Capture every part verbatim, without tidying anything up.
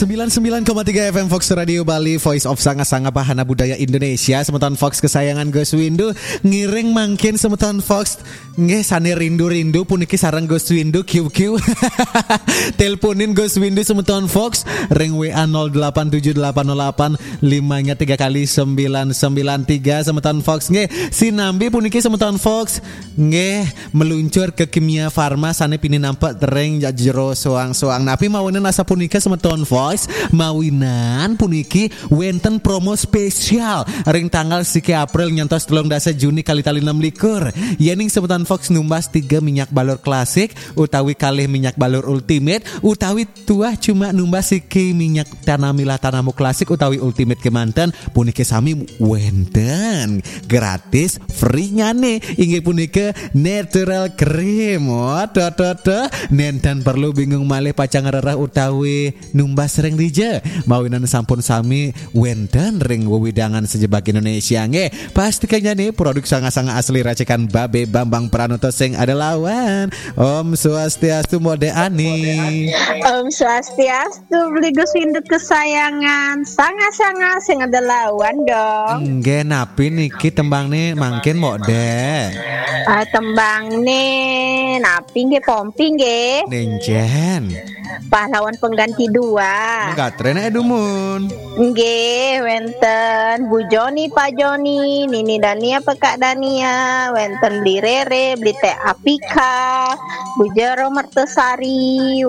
sembilan puluh sembilan koma tiga F M Fox Radio Bali, Voice of Sanga-Sanga Bahana Budaya Indonesia. Semeton Fox kesayangan Gus Windu ngiring mangkin semeton Fox nggih sane rindu-rindu puniki sareng Gus Windu Q Q. Teleponin Gus Windu semeton Fox ring W A nol delapan tujuh delapan nol delapan lima nya tiga kali sembilan sembilan tiga semeton Fox nggih sinambi puniki semeton Fox nggih meluncur ke Kimia Farma sane pini nampak tereng jero soang-soang napi mawinan asa punika semeton Fox mawinan puniki wenten promo spesial ring tanggal siki April nyantos telung dasa Juni kali tali enam likur yening sebutan Fox numbas tiga minyak balur klasik utawi kalih minyak balur ultimate utawi tuah cuma numbas siki minyak tanamilah tanamu klasik utawi ultimate kemanten puniki sami wenten gratis free nyane inggih punika natural cream oh to to to nenten perlu bingung malih pacang rerah utawi numbas sering dija mawinan sampun sami wenten ring wewidangan sejebak Indonesia nge pasti kayaknya nih produk sangat-sangat asli racikan Babe Bambang Pranoto sing ada lawan. Om Swastiastu Mode Ani. Om Swastiastu beli Gus Windu kesayangan sangat-sangat sing ada lawan dong. Nggih napi niki tembang nih mangkin mode. Ah tembang nih napi nggih pompi nggih. Nenjen. Pahlawan pengganti dua. Enggak tren edumun. Nggih, wenten Bu Joni, Pak Joni, Nini Dania, Pekak Dania, wenten beli Rere, beli Teh Apika, Bu Jero Mertesari,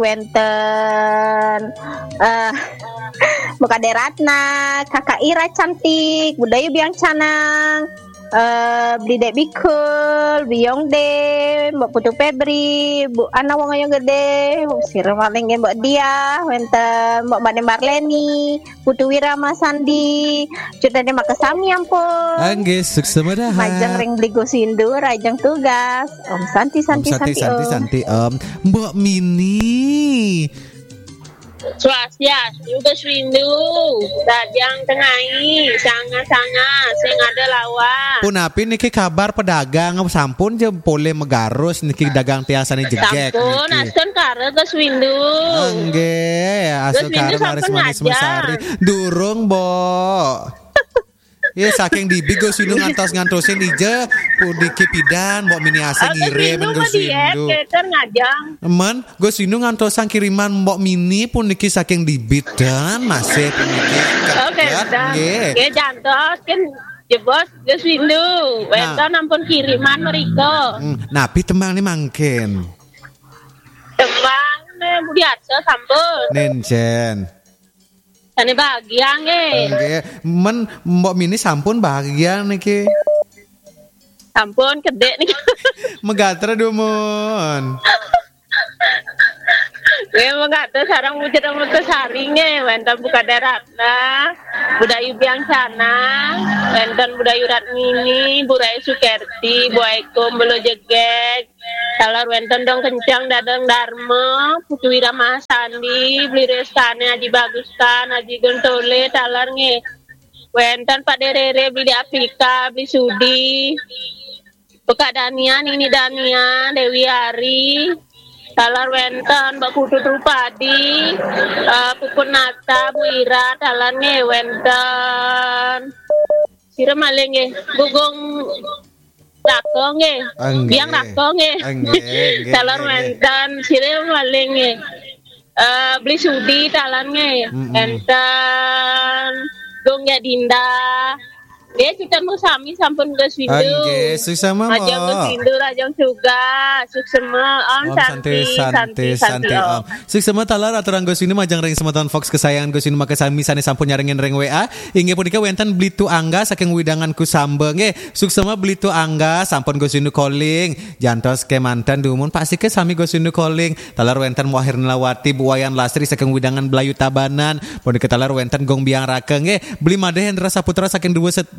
wenten uh, Bukade Ratna, Kakak Ira Cantik, Budayu Biang Canang. Uh, beli Dek Bikul, Biong De, Mbak Putu Febri, Bu Ana Wong yang gede, Sira maling Mbak Dia, wenten Mbak Made Marleni, Putu Wira Mas Sandi, Cudane Makasami ampun. Angge sukses madahan. Majang ring beli Gus Windu, rajang tugas. Om Santi Santi Om Santi Santi, Santi Om. Santi Om. Mbak Mini. Swastiastu Gus Windu Dajang tengai sangat-sangat sing ada lawan. Punapi niki kabar pedagang sampun je boleh megarus niki dagang tiasane jegek sampun niki. Asun kare Gus Windu. Nggih, asu kare manis-manis mesari. Durung, Mbok. Ya saking dibi Gus Windu ngantos-ngantosin ija pudiki pidan mbok mini ase ngirim Gus Windu. Keter ngajang. Men Gus Windu ngantosan kiriman mbok mini pun niki saking dibi dan masih puniki. Oke, nggih. Nggih jantos kan jebos Gus Windu. Wenten ampun kiriman mriko. Napi tembang ni mangken. Tembang biasa sampun. Nenjen. Ane bahagia nggih. Nggih, men mbok mini sampun bahagia niki. Sampun kedek niki. Megatra dumun. Nggih mengata sareng wujud Mertesari nggih wenten Bukade Ratna, Budayu Biang Sana, wenten Budayu Ratmini, Burai Sukerti, Bu Aikom Belo Jegek. Talar wenten dong kencang dadang Dharma, Putu Wira Mas Sandi, beli Restane Haji Baguskan, Haji Gontole, talar nge. Wenten Pak Derere beli Apika, beli Sudi, Pekak Dania, Nini Dania, Dewi Ari, talar wenten Mbak Putu Trupadi, uh, Pupun Nata, Bu Ira, talar nge wenten. Sira maling nge, Gugong Rako nge, biang rako nge, talar wenten, sire maling nge, uh, beli Sudi talar nge, wenten, gongnya Dinda, dia kita mau sami sampun Gus Windu, Angge, sukses mama. Rajang Gus Windu, rajang juga, sukses mah, Om Santi, Santi, Santi, Om. Sukses mah talar aturan Gus Windu majang ring semeton Fox kesayangan Gus Windu maka sami sane sampun nyaringin ring W A, inge punika wenten beli tu angga saking widangan ku sambeng, nge, sukses mah beli tu angga sampun Gus Windu calling, jantos ke mantan dumun pasti ke sami Gus Windu calling, talar wenten Wahir Nelawati, Bu Wayan Lasri saking widangan Belayu Tabanan, punika talar wenten Gong Biang Rake, nge, beli Made Hendra Saputra saking dua set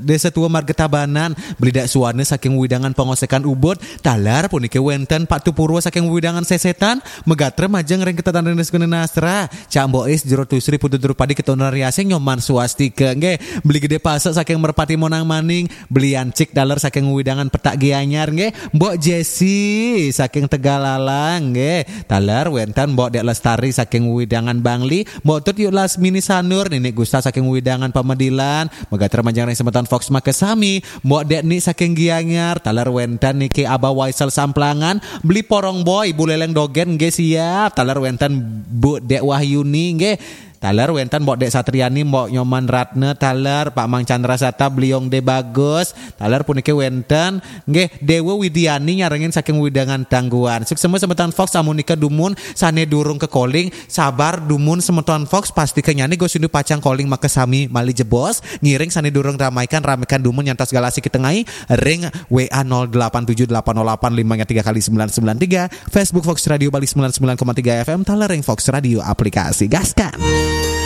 Desa Tua Marga Tabanan beli dak suwana saking widangan pengosekan ubud talar punike wenten Pak Tupurwo saking widangan sesetan megatre majeng reng ketatan renes nasra Cak Mbois jero tusri pututur padi ketunar riasing nyoman swastika nggih beli gede pasak saking merpati monang maning belian cik dalar saking widangan petak gianyar nggih Mbok Jesi saking Tegalalang nggih talar wenten Mbok Dek Lestari saking widangan Bangli Mbok Tut yuk Lasmini Sanur Nenek Gusta saking widangan Pamedilan megatre majeng reng semeton Fox Makesami Mbok Dek ni saking Gianyar talar wenten niki Aba Waisel Samplangan beli porong boy buleleng dogen nggih siap talar wenten Bu Dek Wahyuni nggih talar wenten Mbok Dek Satriani Mbok Nyoman Ratna talar Pak Mang Chandra Sata Bliong De Bagus talar punike wenten nggih Dewa Widiani nyarengin saking widangan Tangguan sukses semeton Fox amunika dumun sane durung ke calling sabar dumun semeton Fox pasti kenyani go sundu pacang calling makesami mali jebos ngiring sane durung ramaikan ramekan dumun nyantas galasi kitengai ring W A nol delapan tujuh delapan nol delapan lima tiga kali sembilan sembilan tiga Facebook Fox Radio Bali sembilan puluh sembilan koma tiga F M talar ring Fox Radio aplikasi gaskan.